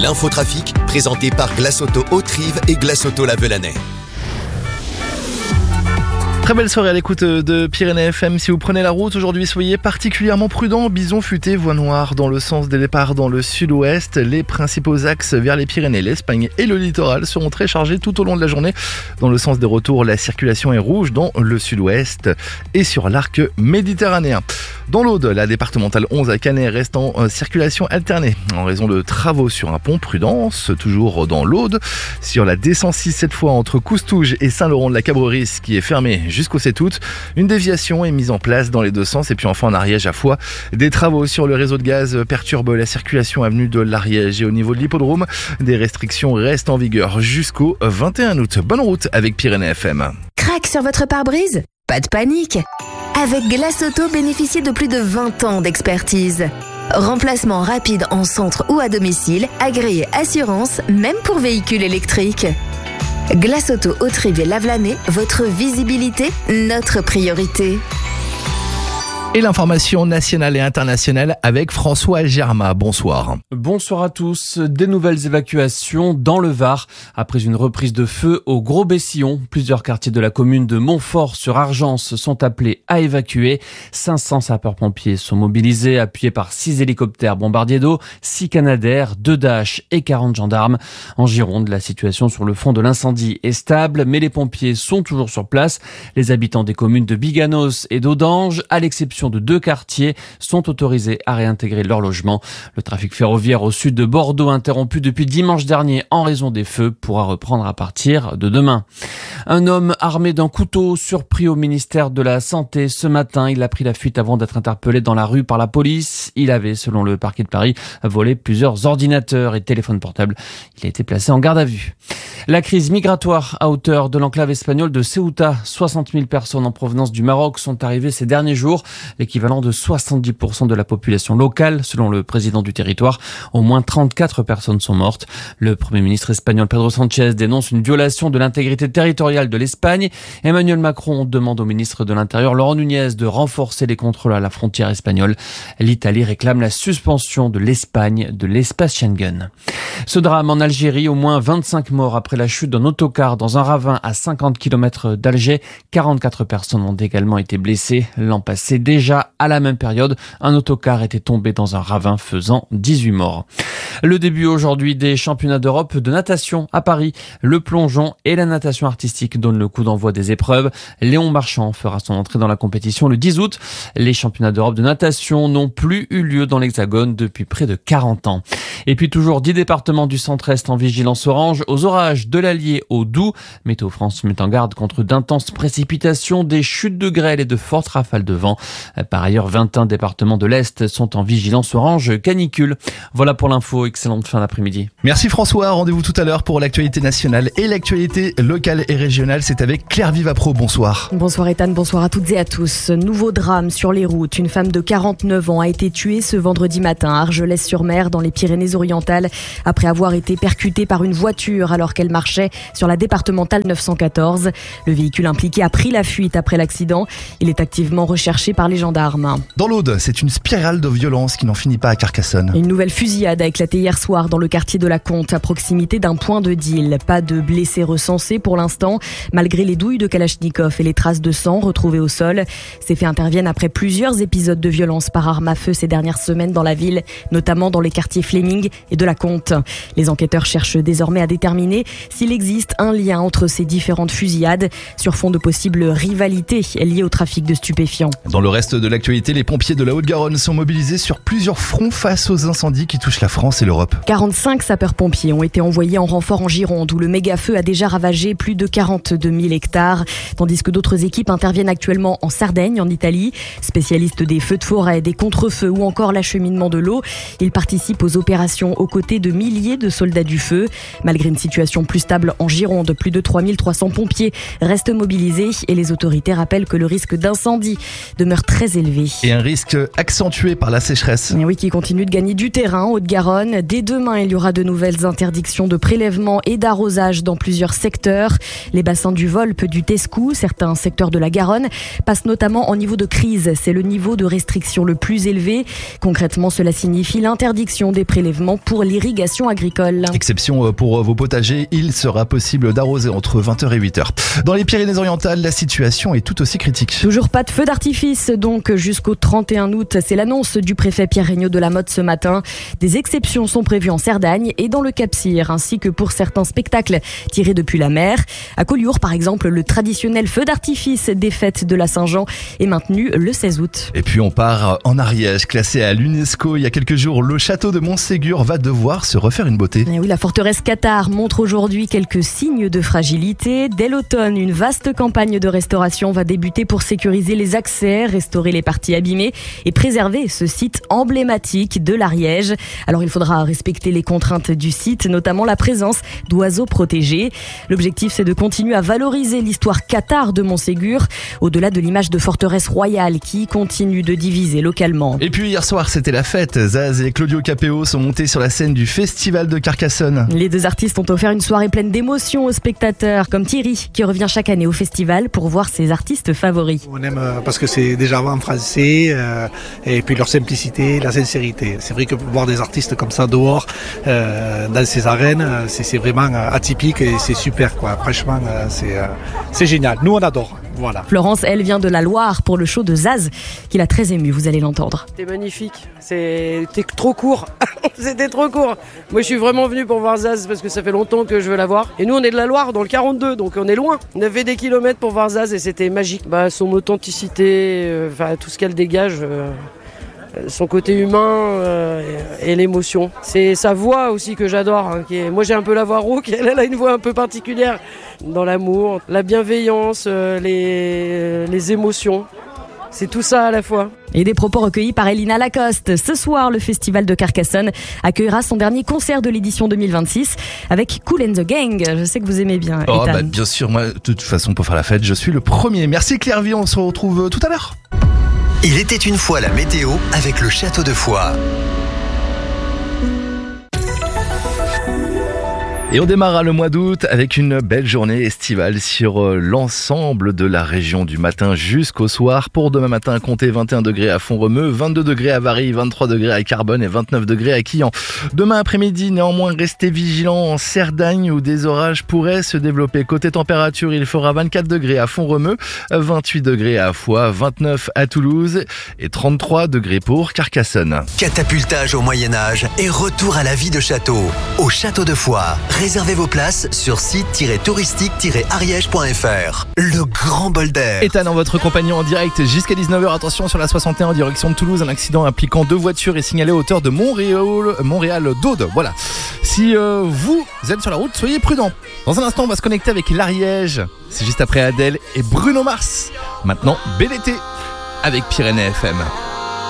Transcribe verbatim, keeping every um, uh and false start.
L'infotrafic, présenté par Glace Auto Haute-Rive et Glace Auto La Velanais. Très belle soirée à l'écoute de Pyrénées F M. Si vous prenez la route aujourd'hui, soyez particulièrement prudents. Bison futé, voie noire dans le sens des départs dans le sud-ouest. Les principaux axes vers les Pyrénées, l'Espagne et le littoral seront très chargés tout au long de la journée. Dans le sens des retours, la circulation est rouge dans le sud-ouest et sur l'arc méditerranéen. Dans l'Aude, la départementale onze à Canet reste en circulation alternée en raison de travaux sur un pont. Prudence, toujours dans l'Aude. Sur la D cent six, cette fois entre Coustouge et Saint-Laurent-de-la-Cabrerie, qui est fermée jusqu'au sept août. Une déviation est mise en place dans les deux sens. Et puis enfin en Ariège à Foix, des travaux sur le réseau de gaz perturbent la circulation avenue de l'Ariège. Et au niveau de l'hippodrome, des restrictions restent en vigueur jusqu'au vingt et un août. Bonne route avec Pyrénées F M. Crac sur votre pare-brise ? Pas de panique. Avec Glace Auto, bénéficiez de plus de vingt ans d'expertise. Remplacement rapide en centre ou à domicile, agréé assurance, même pour véhicules électriques. Glace Auto Haute-Rive et La Velanais, votre visibilité, notre priorité. Et l'information nationale et internationale avec François Germa. Bonsoir. Bonsoir à tous. Des nouvelles évacuations dans le Var. Après une reprise de feu au Gros-Bessillon, plusieurs quartiers de la commune de Montfort-sur-Argence sont appelés à évacuer. cinq cents sapeurs-pompiers sont mobilisés, appuyés par six hélicoptères bombardiers d'eau, six Canadair, deux Dash et quarante gendarmes. En Gironde, la situation sur le front de l'incendie est stable, mais les pompiers sont toujours sur place. Les habitants des communes de Biganos et d'Audange, à l'exception de deux quartiers, sont autorisés à réintégrer leur logement. Le trafic ferroviaire au sud de Bordeaux, interrompu depuis dimanche dernier en raison des feux, pourra reprendre à partir de demain. Un homme armé d'un couteau surpris au ministère de la Santé ce matin. Il a pris la fuite avant d'être interpellé dans la rue par la police. Il avait, selon le parquet de Paris, volé plusieurs ordinateurs et téléphones portables. Il a été placé en garde à vue. La crise migratoire à hauteur de l'enclave espagnole de Ceuta. soixante mille personnes en provenance du Maroc sont arrivées ces derniers jours, l'équivalent de soixante-dix pour cent de la population locale, selon le président du territoire. Au moins trente-quatre personnes sont mortes. Le Premier ministre espagnol Pedro Sánchez dénonce une violation de l'intégrité territoriale de l'Espagne. Emmanuel Macron demande au ministre de l'Intérieur Laurent Nunez de renforcer les contrôles à la frontière espagnole. L'Italie réclame la suspension de l'Espagne de l'espace Schengen. Ce drame en Algérie, au moins vingt-cinq morts après la chute d'un autocar dans un ravin à cinquante kilomètres d'Alger. quarante-quatre personnes ont également été blessées. L'an passé, déjà à la même période, un autocar était tombé dans un ravin faisant dix-huit morts. Le début aujourd'hui des championnats d'Europe de natation à Paris. Le plongeon et la natation artistique donnent le coup d'envoi des épreuves. Léon Marchand fera son entrée dans la compétition le dix août. Les championnats d'Europe de natation n'ont plus eu lieu dans l'Hexagone depuis près de quarante ans. Et puis toujours dix départements du centre-est en vigilance orange aux orages de l'Allier au Doubs. Météo France met en garde contre d'intenses précipitations, des chutes de grêle et de fortes rafales de vent. Par ailleurs, vingt et un départements de l'Est sont en vigilance orange canicule. Voilà pour l'info. Excellente fin d'après-midi. Merci François. Rendez-vous tout à l'heure pour l'actualité nationale et l'actualité locale et régionale. C'est avec Claire Vivapro. Bonsoir. Bonsoir Ethan, bonsoir à toutes et à tous. Nouveau drame sur les routes. Une femme de quarante-neuf ans a été tuée ce vendredi matin à Argelès-sur-Mer dans les Pyrénées-Orientales après avoir été percutée par une voiture alors qu'elle marchait sur la départementale neuf cent quatorze. Le véhicule impliqué a pris la fuite après l'accident. Il est activement recherché par les gendarmes. Dans l'Aude, c'est une spirale de violence qui n'en finit pas à Carcassonne. Une nouvelle fusillade a éclaté hier soir dans le quartier de la Comte, à proximité d'un point de deal. Pas de blessés recensés pour l'instant, malgré les douilles de Kalachnikov et les traces de sang retrouvées au sol. Ces faits interviennent après plusieurs épisodes de violence par arme à feu ces dernières semaines dans la ville, notamment dans les quartiers Fleming et de la Comte. Les enquêteurs cherchent désormais à déterminer s'il existe un lien entre ces différentes fusillades sur fond de possibles rivalités liées au trafic de stupéfiants. Dans le reste de l'actualité, les pompiers de la Haute-Garonne sont mobilisés sur plusieurs fronts face aux incendies qui touchent la France et l'Europe. quarante-cinq sapeurs-pompiers ont été envoyés en renfort en Gironde où le méga-feu a déjà ravagé plus de quarante-deux mille hectares, tandis que d'autres équipes interviennent actuellement en Sardaigne, en Italie. Spécialistes des feux de forêt, des contre-feux ou encore l'acheminement de l'eau, ils participent aux opérations aux côtés de milliers de soldats du feu. Malgré une situation plus stable en Gironde, plus de trois mille trois cents pompiers restent mobilisés et les autorités rappellent que le risque d'incendie demeure très élevé. Et un risque accentué par la sécheresse. Et oui, qui continue de gagner du terrain en Haute-Garonne. Dès demain, il y aura de nouvelles interdictions de prélèvement et d'arrosage dans plusieurs secteurs. Les bassins du Volpe, du Tescou, certains secteurs de la Garonne passent notamment en niveau de crise. C'est le niveau de restriction le plus élevé. Concrètement, cela signifie l'interdiction des prélèvements prélèvement pour l'irrigation agricole. Exception pour vos potagers, il sera possible d'arroser entre vingt heures et huit heures. Dans les Pyrénées-Orientales, la situation est tout aussi critique. Toujours pas de feu d'artifice, donc jusqu'au trente et un août. C'est l'annonce du préfet Pierre Regnault de la Motte ce matin. Des exceptions sont prévues en Cerdagne et dans le Cap-Cyr, ainsi que pour certains spectacles tirés depuis la mer. À Collioure, par exemple, le traditionnel feu d'artifice des fêtes de la Saint-Jean est maintenu le seize août. Et puis on part en Ariège, classé à l'UNESCO il y a quelques jours. Le château de Montségur va devoir se refaire une beauté. Et oui, la forteresse Cathare montre aujourd'hui quelques signes de fragilité. Dès l'automne, une vaste campagne de restauration va débuter pour sécuriser les accès, restaurer les parties abîmées et préserver ce site emblématique de l'Ariège. Alors il faudra respecter les contraintes du site, notamment la présence d'oiseaux protégés. L'objectif, c'est de continuer à valoriser l'histoire cathare de Montségur, au-delà de l'image de forteresse royale qui continue de diviser localement. Et puis hier soir, c'était la fête. Zaz et Claudio Capéo sont montés sur la scène du Festival de Carcassonne. Les deux artistes ont offert une soirée pleine d'émotions aux spectateurs, comme Thierry, qui revient chaque année au festival pour voir ses artistes favoris. On aime parce que c'est déjà en français, euh, et puis leur simplicité, la sincérité. C'est vrai que voir des artistes comme ça dehors, euh, dans ces arènes, c'est, c'est vraiment atypique et c'est super, quoi. Franchement, c'est, c'est génial. Nous, on adore. Voilà. Florence, elle, vient de la Loire pour le show de Zaz, qui l'a très ému, vous allez l'entendre. C'était magnifique, c'était trop court, c'était trop court. Moi je suis vraiment venu pour voir Zaz parce que ça fait longtemps que je veux la voir. Et nous on est de la Loire, dans le quarante-deux, donc on est loin. On a fait des kilomètres pour voir Zaz et c'était magique. Bah, son authenticité, euh, tout ce qu'elle dégage... Euh... son côté humain euh, et, et l'émotion. C'est sa voix aussi que j'adore. Hein, qui est, moi j'ai un peu la voix rauque, elle, elle a une voix un peu particulière. Dans l'amour, la bienveillance, euh, les, les émotions. C'est tout ça à la fois. Et des propos recueillis par Elina Lacoste. Ce soir, le Festival de Carcassonne accueillera son dernier concert de l'édition deux mille vingt-six avec Kool and the Gang. Je sais que vous aimez bien, Oh Ethan. bah bien sûr, moi de toute façon pour faire la fête, je suis le premier. Merci Clairvy, on se retrouve tout à l'heure. Il était une fois la météo avec le Château de Foix. Et on démarra le mois d'août avec une belle journée estivale sur l'ensemble de la région du matin jusqu'au soir. Pour demain matin, comptez vingt et un degrés à Font-Romeu, vingt-deux degrés à Varilhes, vingt-trois degrés à Carbonne et vingt-neuf degrés à Quillan. Demain après-midi, néanmoins, restez vigilants en Cerdagne où des orages pourraient se développer. Côté température, il fera vingt-quatre degrés à Font-Romeu, vingt-huit degrés à Foix, vingt-neuf à Toulouse et trente-trois degrés pour Carcassonne. Catapultage au Moyen-Âge et retour à la vie de château. Au Château de Foix. Réservez vos places sur site touristique tiret ariège point f r. Le grand bol d'air. Ethan en votre compagnie en direct jusqu'à dix-neuf heures. Attention sur la soixante et un en direction de Toulouse. Un accident impliquant deux voitures est signalé à hauteur de Montréal, Montréal d'Aude. Voilà. Si euh, vous êtes sur la route, soyez prudents. Dans un instant, on va se connecter avec l'Ariège. C'est juste après Adèle et Bruno Mars. Maintenant, bel été avec Pyrénées F M.